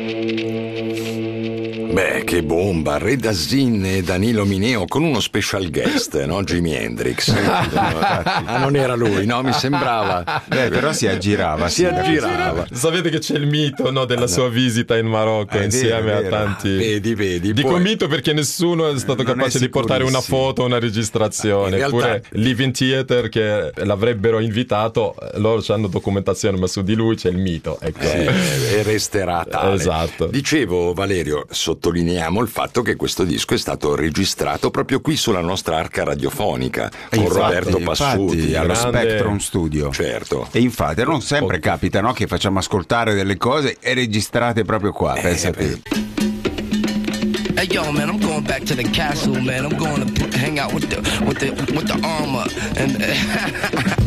Beh, che bomba, Reda Zin e Danilo Mineo con uno special guest, no? Jimi Hendrix. Non era lui, no? Mi sembrava. Però si aggirava. Sapete che c'è il mito, no, della sua visita in Marocco insieme a tanti. Vedi. Dico poi... mito perché nessuno è stato capace di portare una foto, una registrazione. In realtà... Eppure Living Theater, che l'avrebbero invitato, loro hanno documentazione, ma su di lui c'è il mito. Ecco. E resterà tale. Esatto. Dicevo, Valerio, sottolineiamo il fatto che questo disco è stato registrato proprio qui sulla nostra arca radiofonica con Roberto Passuti allo grande... Spectrum Studio. Certo. E infatti non sempre capita, no, che facciamo ascoltare delle cose e registrate proprio qua, pensate. Hey yo, man, I'm going back to the castle, man. I'm going to hang out with the armor and